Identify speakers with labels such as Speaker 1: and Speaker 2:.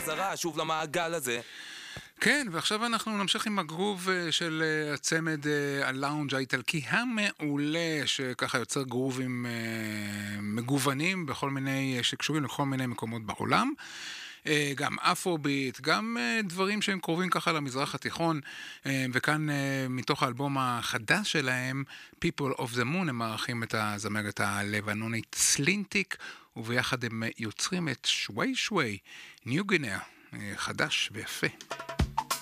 Speaker 1: בחזרה, שוב למעגל הזה.
Speaker 2: כן, ועכשיו אנחנו נמשיך עם הגרוב של הצמד הלאונג' האיטלקי המעולה, שככה יוצר גרובים מגוונים בכל מיני, שקשורים לכל מיני מקומות בעולם. גם אפרוביט, גם דברים שהם קרובים ככה למזרח התיכון, וכאן מתוך האלבום החדש שלהם, People of the Moon, הם מערכים את הזמרת הלבנונית סלינטיק, וביחד הם יוצרים את שווי שווי, ניו גינאה, חדש ויפה.